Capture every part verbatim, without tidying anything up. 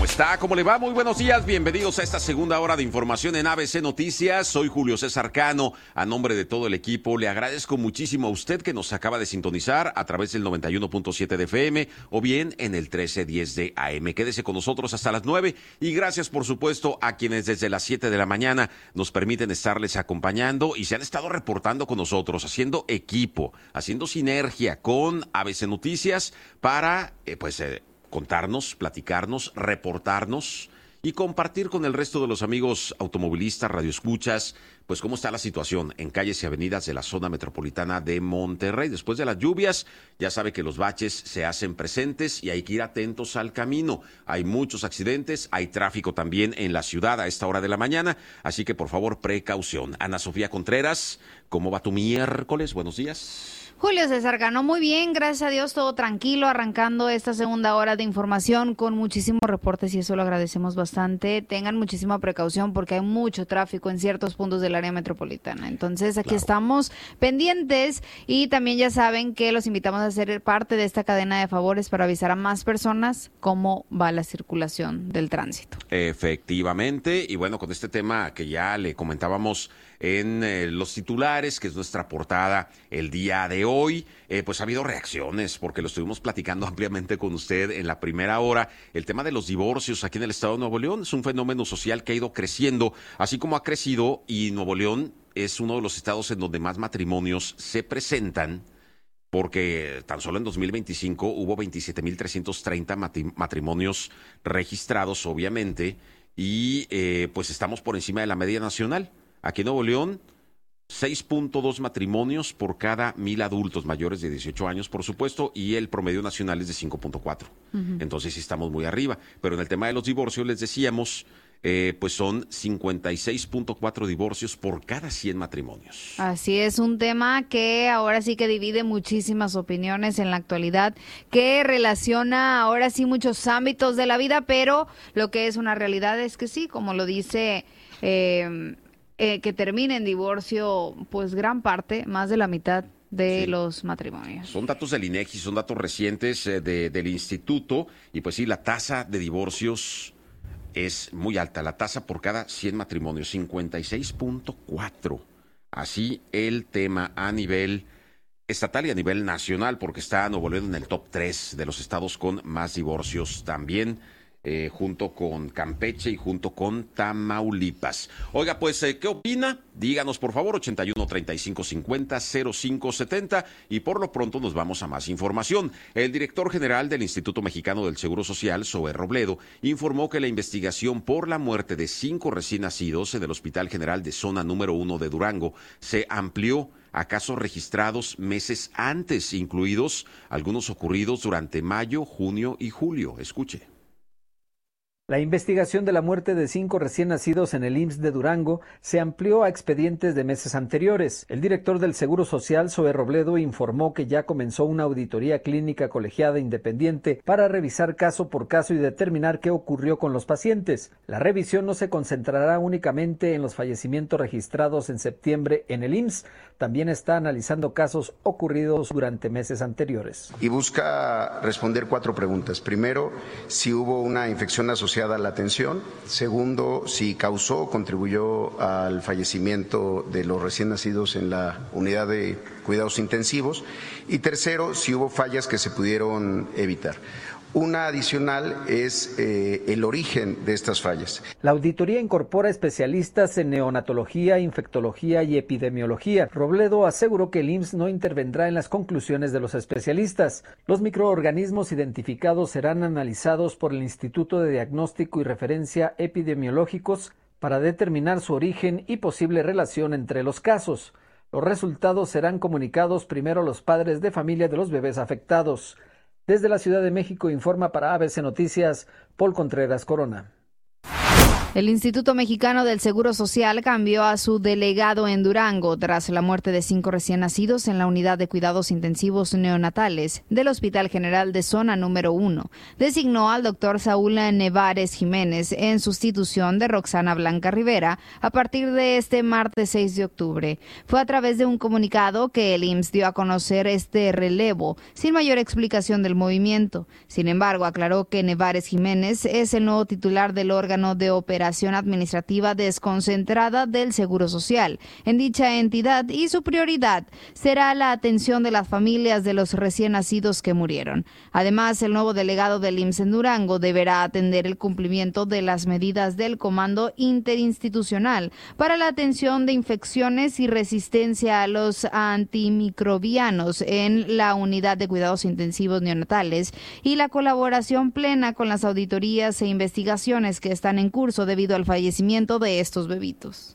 está? ¿Cómo le va? Muy buenos días, bienvenidos a esta segunda hora de información en A B C Noticias. Soy Julio César Cano, a nombre de todo el equipo le agradezco muchísimo a usted que nos acaba de sintonizar a través del noventa y uno punto siete de F M o bien en el trece diez de A M. Quédese con nosotros hasta las nueve y gracias por supuesto a quienes desde las siete de la mañana nos permiten estarles acompañando y se han estado reportando con nosotros, haciendo equipo, haciendo sinergia con A B C Noticias para eh, pues eh, contarnos, platicarnos, reportarnos y compartir con el resto de los amigos automovilistas, radioescuchas, pues cómo está la situación en calles y avenidas de la zona metropolitana de Monterrey. Después de las lluvias, ya sabe que los baches se hacen presentes y hay que ir atentos al camino. Hay muchos accidentes, hay tráfico también en la ciudad a esta hora de la mañana, así que por favor, precaución. Ana Sofía Contreras, ¿cómo va tu miércoles? Buenos días. Julio César Cano, muy bien, gracias a Dios, todo tranquilo, arrancando esta segunda hora de información con muchísimos reportes y eso lo agradecemos bastante. Tengan muchísima precaución porque hay mucho tráfico en ciertos puntos del área metropolitana. Entonces aquí claro. Estamos pendientes y también ya saben que los invitamos a ser parte de esta cadena de favores para avisar a más personas cómo va la circulación del tránsito. Efectivamente, y bueno, con este tema que ya le comentábamos en eh, los titulares, que es nuestra portada el día de hoy, eh, pues ha habido reacciones, porque lo estuvimos platicando ampliamente con usted en la primera hora. El tema de los divorcios aquí en el estado de Nuevo León es un fenómeno social que ha ido creciendo, así como ha crecido, y Nuevo León es uno de los estados en donde más matrimonios se presentan, porque tan solo en dos mil veinticinco hubo veintisiete mil trescientos treinta matrimonios registrados, obviamente, y eh, pues estamos por encima de la media nacional. Aquí en Nuevo León, seis punto dos matrimonios por cada mil adultos mayores de dieciocho años, por supuesto, y el promedio nacional es de cinco punto cuatro. Uh-huh. Entonces sí estamos muy arriba. Pero en el tema de los divorcios, les decíamos, eh, pues son cincuenta y seis punto cuatro divorcios por cada cien matrimonios. Así es, un tema que ahora sí que divide muchísimas opiniones en la actualidad, que relaciona ahora sí muchos ámbitos de la vida, pero lo que es una realidad es que sí, como lo dice... Eh, Eh, que termine en divorcio, pues gran parte, más de la mitad de sí. los matrimonios. Son datos del INEGI, son datos recientes eh, de, del instituto, y pues sí, la tasa de divorcios es muy alta, la tasa por cada cien matrimonios, cincuenta y seis punto cuatro. Así el tema a nivel estatal y a nivel nacional, porque está Nuevo León en el top tres de los estados con más divorcios también. Eh, junto con Campeche y junto con Tamaulipas. Oiga, pues, eh, ¿qué opina? Díganos, por favor, ochenta y uno, treinta y cinco, cincuenta, cero cinco setenta, y por lo pronto nos vamos a más información. El director general del Instituto Mexicano del Seguro Social, Zoe Robledo, informó que la investigación por la muerte de cinco recién nacidos en el Hospital General de Zona número uno de Durango se amplió a casos registrados meses antes, incluidos algunos ocurridos durante mayo, junio y julio. Escuche. La investigación de la muerte de cinco recién nacidos en el I M S S de Durango se amplió a expedientes de meses anteriores. El director del Seguro Social, Zoe Robledo, informó que ya comenzó una auditoría clínica colegiada independiente para revisar caso por caso y determinar qué ocurrió con los pacientes. La revisión no se concentrará únicamente en los fallecimientos registrados en septiembre en el I M S S, también está analizando casos ocurridos durante meses anteriores. Y busca responder cuatro preguntas. Primero, si hubo una infección asociada a la atención. Segundo, si causó o contribuyó al fallecimiento de los recién nacidos en la unidad de cuidados intensivos. Y tercero, si hubo fallas que se pudieron evitar. Una adicional es eh, el origen de estas fallas. La auditoría incorpora especialistas en neonatología, infectología y epidemiología. Robledo aseguró que el I M S S no intervendrá en las conclusiones de los especialistas. Los microorganismos identificados serán analizados por el Instituto de Diagnóstico y Referencia Epidemiológicos para determinar su origen y posible relación entre los casos. Los resultados serán comunicados primero a los padres de familia de los bebés afectados. Desde la Ciudad de México informa para A B C Noticias, Paul Contreras Corona. El Instituto Mexicano del Seguro Social cambió a su delegado en Durango tras la muerte de cinco recién nacidos en la unidad de cuidados intensivos neonatales del Hospital General de Zona Número uno. Designó al doctor Saúl Nevares Jiménez en sustitución de Roxana Blanca Rivera a partir de este martes seis de octubre. Fue a través de un comunicado que el I M S S dio a conocer este relevo, sin mayor explicación del movimiento. Sin embargo, aclaró que Nevares Jiménez es el nuevo titular del órgano de operación administrativa desconcentrada del Seguro Social en dicha entidad y su prioridad será la atención de las familias de los recién nacidos que murieron. Además, el nuevo delegado del I M S S en Durango deberá atender el cumplimiento de las medidas del Comando Interinstitucional para la atención de infecciones y resistencia a los antimicrobianos en la unidad de cuidados intensivos neonatales y la colaboración plena con las auditorías e investigaciones que están en curso debido al fallecimiento de estos bebitos.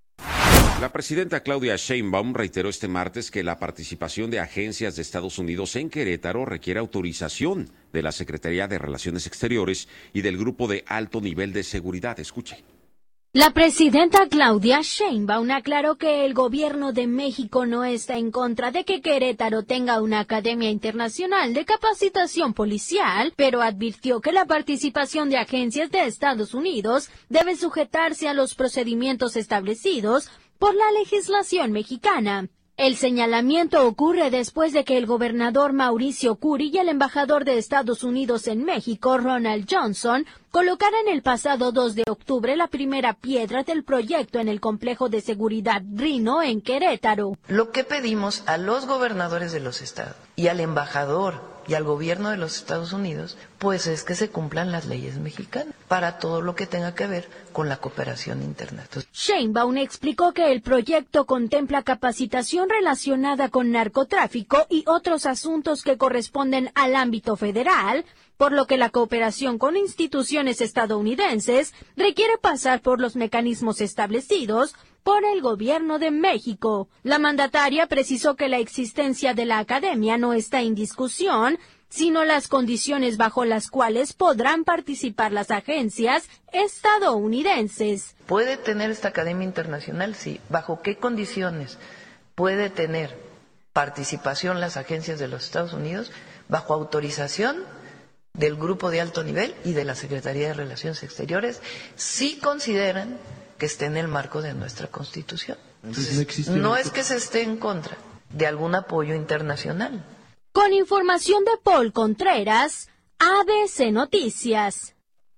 La presidenta Claudia Sheinbaum reiteró este martes que la participación de agencias de Estados Unidos en Querétaro requiere autorización de la Secretaría de Relaciones Exteriores y del Grupo de Alto Nivel de Seguridad. Escuche. La presidenta Claudia Sheinbaum aclaró que el gobierno de México no está en contra de que Querétaro tenga una academia internacional de capacitación policial, pero advirtió que la participación de agencias de Estados Unidos debe sujetarse a los procedimientos establecidos por la legislación mexicana. El señalamiento ocurre después de que el gobernador Mauricio Curi y el embajador de Estados Unidos en México, Ronald Johnson, colocaran el pasado dos de octubre la primera piedra del proyecto en el complejo de seguridad Rino en Querétaro. Lo que pedimos a los gobernadores de los estados y al embajador y al gobierno de los Estados Unidos, pues es que se cumplan las leyes mexicanas para todo lo que tenga que ver con la cooperación internacional. Sheinbaum explicó que el proyecto contempla capacitación relacionada con narcotráfico y otros asuntos que corresponden al ámbito federal, por lo que la cooperación con instituciones estadounidenses requiere pasar por los mecanismos establecidos por el gobierno de México. La mandataria precisó que la existencia de la academia no está en discusión, sino las condiciones bajo las cuales podrán participar las agencias estadounidenses. ¿Puede tener esta academia internacional? Sí. ¿Bajo qué condiciones puede tener participación las agencias de los Estados Unidos? Bajo autorización del Grupo de Alto Nivel y de la Secretaría de Relaciones Exteriores, si consideran que esté en el marco de nuestra Constitución. Entonces, no, no es que se esté en contra de algún apoyo internacional. Con información de Paul Contreras, A B C Noticias.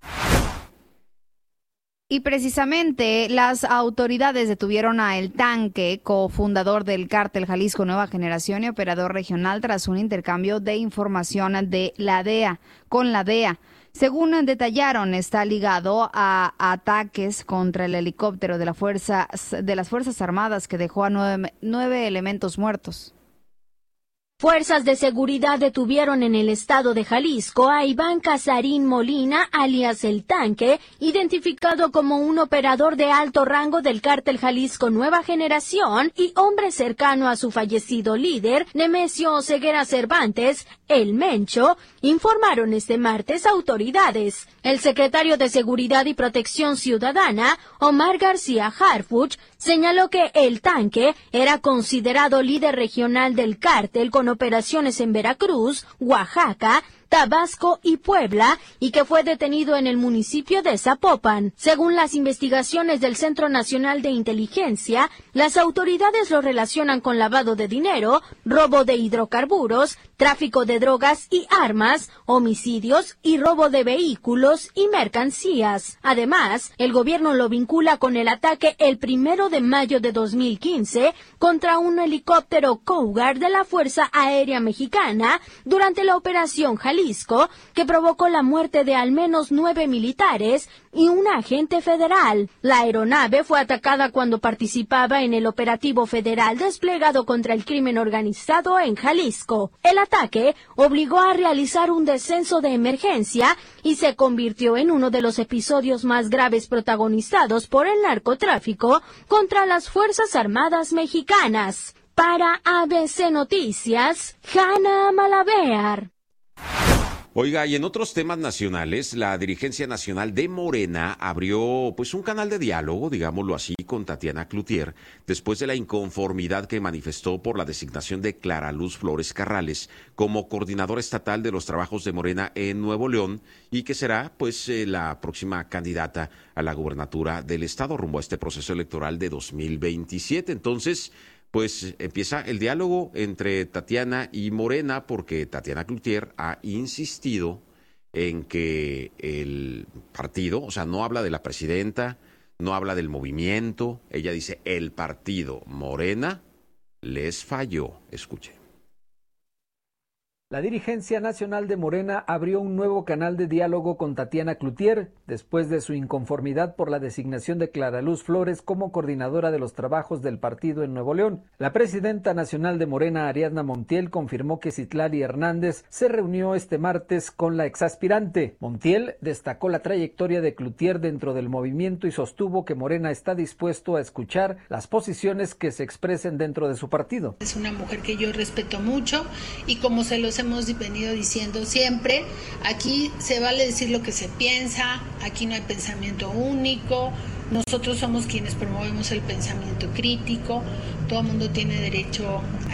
Y precisamente las autoridades detuvieron a El Tanque, cofundador del cártel Jalisco Nueva Generación y operador regional, tras un intercambio de información de la D E A con la D E A. Según detallaron, está ligado a ataques contra el helicóptero de la fuerza de las Fuerzas Armadas que dejó a nueve, nueve elementos muertos. Fuerzas de seguridad detuvieron en el estado de Jalisco a Iván Casarín Molina, alias El Tanque, identificado como un operador de alto rango del cártel Jalisco Nueva Generación y hombre cercano a su fallecido líder, Nemesio Ceguera Cervantes, El Mencho, informaron este martes autoridades. El secretario de Seguridad y Protección Ciudadana, Omar García Harfuch, señaló que El Tanque era considerado líder regional del cártel con operaciones en Veracruz, Oaxaca, Tabasco y Puebla, y que fue detenido en el municipio de Zapopan. Según las investigaciones del Centro Nacional de Inteligencia, las autoridades lo relacionan con lavado de dinero, robo de hidrocarburos, tráfico de drogas y armas, homicidios y robo de vehículos y mercancías. Además, el gobierno lo vincula con el ataque el primero de mayo de dos mil quince contra un helicóptero Cougar de la Fuerza Aérea Mexicana durante la Operación Jalisco, que provocó la muerte de al menos nueve militares y un agente federal. La aeronave fue atacada cuando participaba en el operativo federal desplegado contra el crimen organizado en Jalisco. El ataque obligó a realizar un descenso de emergencia y se convirtió en uno de los episodios más graves protagonizados por el narcotráfico contra las Fuerzas Armadas mexicanas. Para A B C Noticias, Hanna Malavear. Oiga, y en otros temas nacionales, la dirigencia nacional de Morena abrió pues un canal de diálogo, digámoslo así, con Tatiana Cloutier, después de la inconformidad que manifestó por la designación de Clara Luz Flores Carrales como coordinadora estatal de los trabajos de Morena en Nuevo León y que será pues eh, la próxima candidata a la gubernatura del estado rumbo a este proceso electoral de dos mil veintisiete. Entonces, pues empieza el diálogo entre Tatiana y Morena porque Tatiana Cloutier ha insistido en que el partido, o sea, no habla de la presidenta, no habla del movimiento, ella dice el partido Morena les falló. Escuche. La dirigencia nacional de Morena abrió un nuevo canal de diálogo con Tatiana Cloutier después de su inconformidad por la designación de Clara Luz Flores como coordinadora de los trabajos del partido en Nuevo León. La presidenta nacional de Morena, Ariadna Montiel, confirmó que Citlali Hernández se reunió este martes con la exaspirante. Montiel destacó la trayectoria de Cloutier dentro del movimiento y sostuvo que Morena está dispuesto a escuchar las posiciones que se expresen dentro de su partido. Es una mujer que yo respeto mucho y como se los hemos venido diciendo siempre, aquí se vale decir lo que se piensa, aquí no hay pensamiento único, nosotros somos quienes promovemos el pensamiento crítico, todo el mundo tiene derecho a